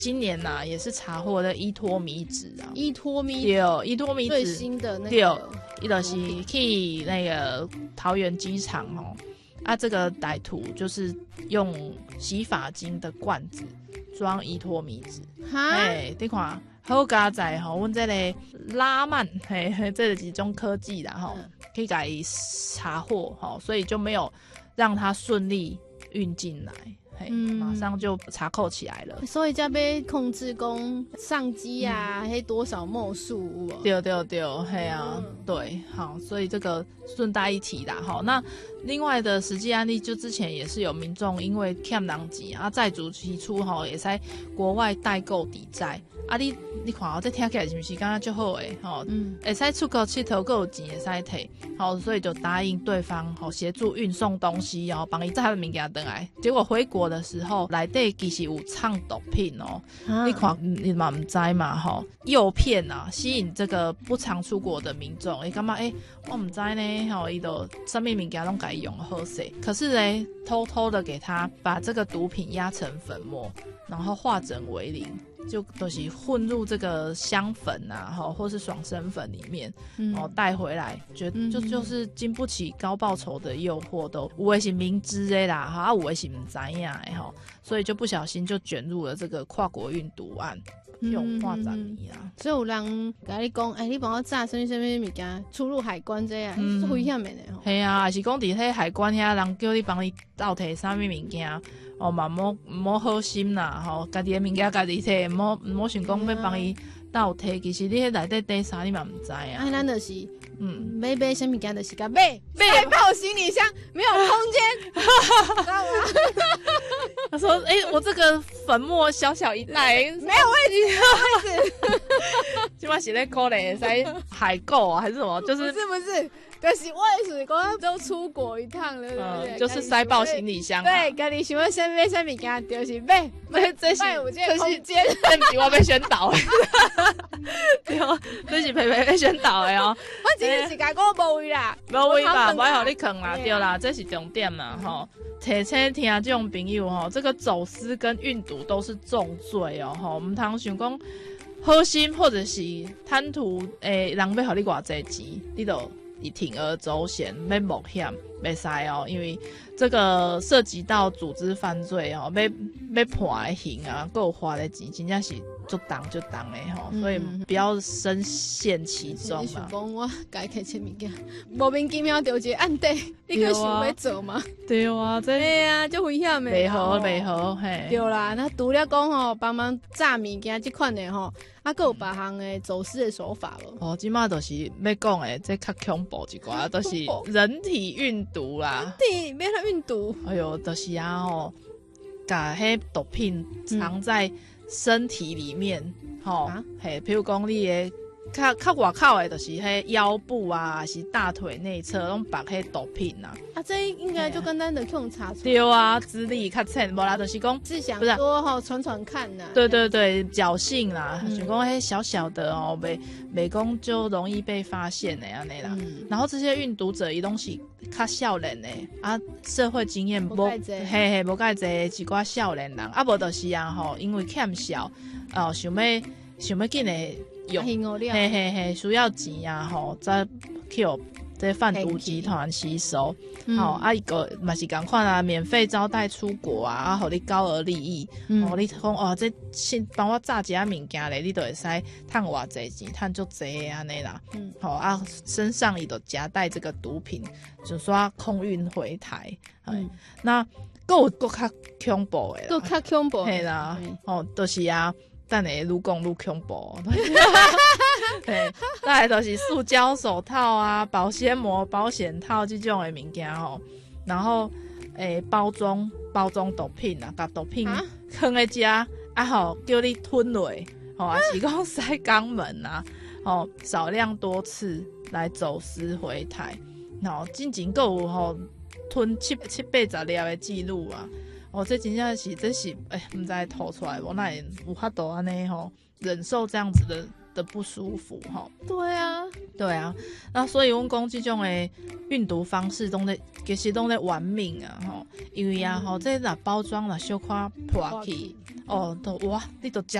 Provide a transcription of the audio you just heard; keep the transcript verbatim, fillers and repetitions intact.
今年呐、啊、也是查获的伊托米脂啊， 伊托米对，伊托米脂最新的那个， 对，伊就是去那个桃园机场哦，啊，这个歹徒就是用洗发精的罐子装伊托米脂，哎，你看好佳在吼，阮这个拉曼嘿嘿，这几种科技啦吼，可以给查获吼，所以就没有让他顺利运进来。嗯、马上就查扣起来了， 所以才要控制讲上机啊，还、嗯、多少墨数、哦？ 对对对，嘿啊，嗯、对，好，所以这个顺带一提啦，哈。那另外的实际案例，就之前也是有民众因为欠人钱啊，债主提出哈，也在国外代购抵债啊你，你你看哦，这听起来是不是感觉就好诶？吼，嗯，会使出国佚佗，还有钱会使摕，好，所以就答应对方，好协助运送东西哦，帮伊载物件回来。结果回国的时候，内底其实有藏毒品哦，啊、你看你嘛唔知嘛吼，诱骗啊，吸引这个不常出国的民众，你感觉诶，我唔知呢，吼，伊都什么物件拢改用好势，可是呢，偷偷的给他把这个毒品压成粉末，然后化整为零。就都是混入这个香粉啊，或是爽身粉里面，嗯、哦带回来，觉得就就是经不起高报酬的诱惑，都有的是明知的啦，哈，有的是不知道的哈，所以就不小心就卷入了这个跨国运毒案。用化展你啊， 所以有人跟你讲，哎、欸，你帮我炸什么什么物件，出入海关这样，嗯、是危险的呢。 系啊，还是讲伫迄海关遐人叫你帮你倒摕啥物物件，哦嘛，莫莫好心啦，吼、哦，家己的物件家己摕，莫莫想讲要帮伊倒摕，其实你迄内底底啥你嘛唔知啊。 啊，咱就是。嗯，买买什么物件就是甲买买爆行李箱，没有空间，知道吗？ 他说：“哎、欸，我这个粉末小小一袋，没有位置， 没有位置。 今晚写在扣嘞，在海购啊，还是什么？就是不是不是，就是我也是讲都出国一趟了，对不对？ 就是塞爆行李箱、啊。 对，家己想要先买什么物件，就是买买这些， 有这个空间， 这不是我被宣导的，对哦，这是培培被宣导的哦。 我今天是甲讲无位啦， 无位吧，不要互你坑啦，对啦，这是重点啦，吼。切切听这种朋友吼，这个走私跟运毒都是重罪哦，吼，我们通想讲好心或者是贪图诶，人要互你偌济钱，你就以铤而走险，要冒险，袂使哦，因为这个涉及到组织犯罪哦，要要判的刑啊，还有花的钱，真正是就当就当的吼、嗯，所以不要深陷其中嘛。 你讲我改开切物件，莫名其妙丢一个案底，你可想要做吗？ 对啊，这对啊，就危险的。 袂好袂好，嘿。 对啦，那除了讲吼，帮忙炸物件这款的吼，啊，还有别项的走私的手法咯。 哦，即马就是要讲的，这较恐怖一寡，都、就是人体运毒啦。 人体要来运毒？ 哎呦，就是啊吼，把迄毒品藏在、嗯。身体里面，吼、哦，嘿、啊，譬如讲你的较较外口的，就是迄腰部啊，还是大腿内侧，拢绑迄毒品啊。 啊，这应该就跟咱的用查出。 对啊，资历较浅，无啦，就是讲是想说吼传传看呐、啊。 对对对，侥幸啦，想讲迄小小的哦，袂袂讲就容易被发现的安尼啦、嗯。然后这些运毒者伊拢是较少年的啊，社会经验无嘿嘿无介济，一寡少年人啊，无就是啊吼，因为欠小，哦，想要想要紧的用，嘿嘿嘿，需要钱啊吼，再去这贩毒集团吸收，好、嗯哦、啊，一个嘛是同款啊，免费招待出国啊，啊，互你高额利益，嗯、哦，你讲哦，这先帮我炸一下物件咧，你就会使赚偌济钱，赚足济安尼啦，嗯，好、哦、啊，身上伊就夹带这个毒品，就说空运回台，嗯，那还有更较恐怖的啦， 更较恐怖， 嘿啦，哦，就是啊。等下愈讲愈恐怖，对，再来就是塑胶手套啊、保鲜膜、保险套这种的物件吼，然后诶包装包装毒品啊，把毒品放在家啊吼，叫你吞落，吼、啊，是讲塞肛门啊，吼少量多次来走私回台，然后进前还有吼吞七七八十粒的记录啊。哦，这真正是，这是，哎、欸，不知道吐出来，我那也有法度安尼吼，忍受这样子的的不舒服吼。 对啊， 对啊，那所以阮讲这种的运毒方式都在，其实都在玩命啊吼，因为啊吼，这若包装若小可破去， 哦，都哇，你都